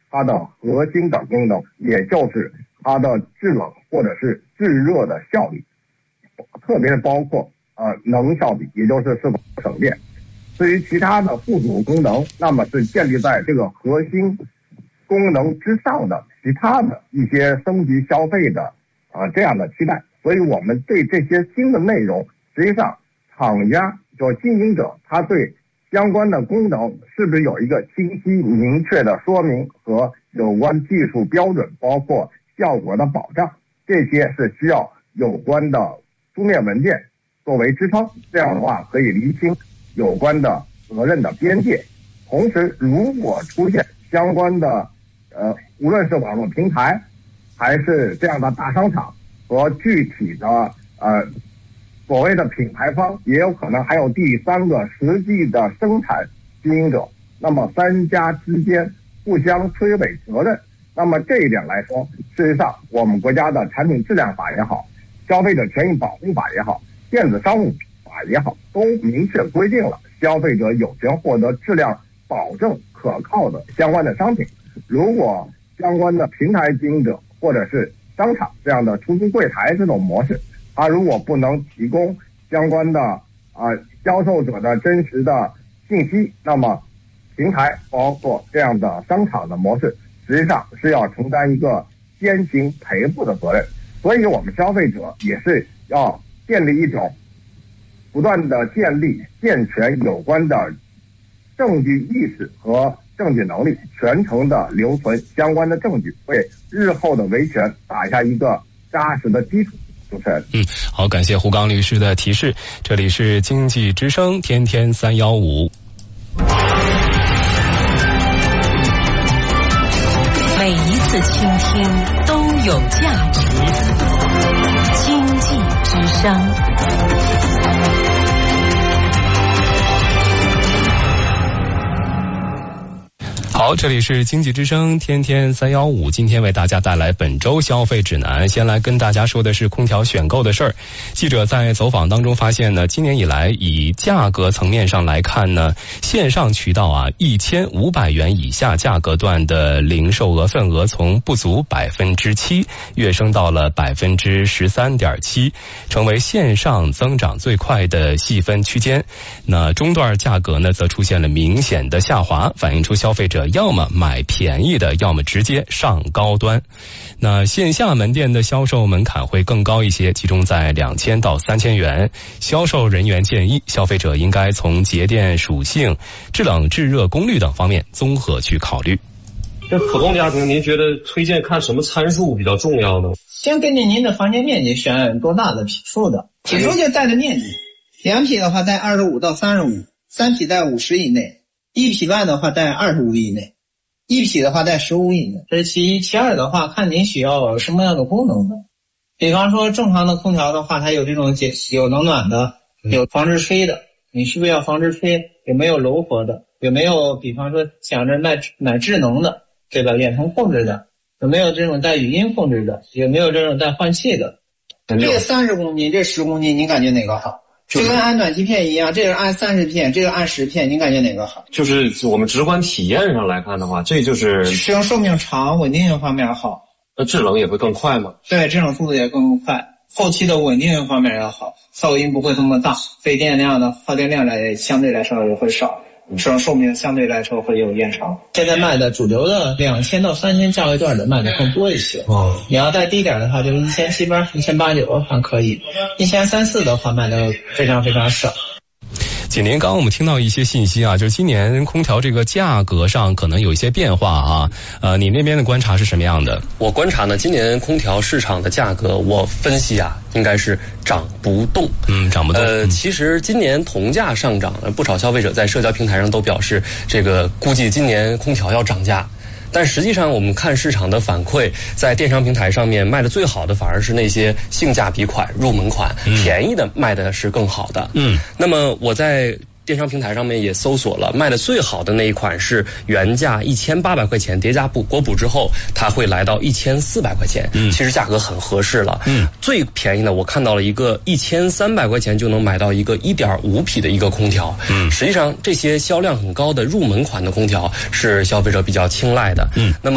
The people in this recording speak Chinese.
它的核心的功能，也就是它的制冷或者是制热的效率，特别是包括能效比，也就是是否省电。至于其他的附属功能，那么是建立在这个核心功能之上的其他的一些升级消费的这样的期待。所以我们对这些新的内容，实际上厂家就经营者他对相关的功能是不是有一个清晰明确的说明和有关技术标准，包括效果的保障，这些是需要有关的书面文件作为支撑，这样的话可以厘清有关的责任的边界。同时如果出现相关的无论是网络平台还是这样的大商场和具体的所谓的品牌方，也有可能还有第三个实际的生产经营者，那么三家之间互相推诿责任。那么这一点来说，事实上我们国家的产品质量法也好，消费者权益保护法也好，电子商务法也好，都明确规定了消费者有权获得质量保证可靠的相关的商品。如果相关的平台经营者或者是商场这样的出租柜台这种模式，他如果不能提供相关的销售者的真实的信息，那么平台包括这样的商场的模式，实际上是要承担一个先行赔付的责任。所以我们消费者也是要建立一种不断的建立健全有关的证据意识和证据能力，全程的留存相关的证据，为日后的维权打下一个扎实的基础。主持人， 好，感谢胡刚律师的提示。这里是经济之声天天315， 每一次倾听都有价值。经济之声。 好，这里是经济之声天天315，今天为大家带来本周消费指南。先来跟大家说的是空调选购的事儿。记者在走访当中发现呢，今年以来以价格层面上来看呢，线上渠道1500元以下价格段的零售额份额从不足7%跃升到了13.7%，成为线上增长最快的细分区间。那中段价格呢，则出现了明显的下滑，反映出消费者要么买便宜的，要么直接上高端。那线下门店的销售门槛会更高一些，集中在2000到3000元。销售人员建议，消费者应该从节电属性、制冷制热功率等方面综合去考虑。 这普通家庭，您觉得推荐看什么参数比较重要呢？ 先根据您的房间面积选多大的匹数的，匹数就带着面积，2匹的话带25到35，3匹带50以内，1匹半的话带25以内，1匹的话带15以内。这是其一。其二的话，看您需要什么样的功能的。比方说正常的空调的话，它有这种有冷暖的，有防止吹的，你需不需要防止吹？有没有柔和的？有没有比方说想着买智能的，对吧？远程控制的？有没有这种带语音控制的？有没有这种带换气的？这个30公斤，这10公斤，您感觉哪个好？就跟按暖气片一样，这个按30片，这个按10片，您感觉哪个好？ 就是我们直观体验上来看的话，这就是使用寿命长，稳定性方面好。 那制冷也会更快吗？ 对，制冷速度也更快，后期的稳定性方面也好，噪音不会这么大，费电量的耗电量相对来说也会少，使用寿命相对来说会有延长。现在卖的主流的2000到3000价位段的卖的更多一些。你要再低点的话，就是1700、1890还可以，1300、1400的话卖的非常非常少。 锦麟，刚刚我们听到一些信息就是今年空调这个价格上可能有一些变化你那边的观察是什么样的？ 我观察呢，今年空调市场的价格，我分析应该是涨不动。 涨不动。 其实今年铜价上涨，不少消费者在社交平台上都表示，这个估计今年空调要涨价。但实际上我们看市场的反馈，在电商平台上面卖的最好的反而是那些性价比款、入门款，便宜的卖的是更好的。那么我在电商平台上面也搜索了，卖的最好的那一款是原价1800块钱，叠加国补之后，它会来到1400块钱。其实价格很合适了。最便宜的我看到了一个1300块钱就能买到一个1.5匹的一个空调。实际上这些销量很高的入门款的空调是消费者比较青睐的。那么